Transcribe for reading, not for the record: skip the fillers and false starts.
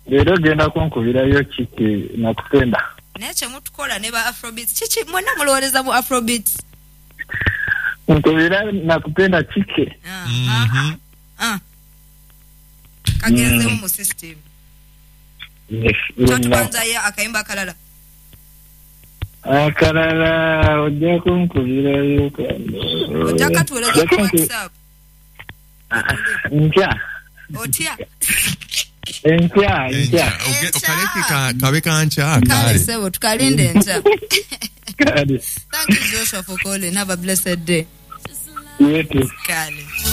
Lero genda kunkubirayo Chike nakupenda. Nache mutukola ne ba Afrobeats. Chichi mwena muloweleza mu Afrobeats. Nkubira nakupenda Chike. Kagenze mu system. Yes. Tuanza ya akaimba kalala. Akalala ojja kunkubirayo. Ojja tueleza kwa WhatsApp. Nja. Otia. Encha. Okaleki kabe kancha kale sebo tukalinde nja. Kale. Thank you Joshua for calling. Have a blessed day. You too. Kale.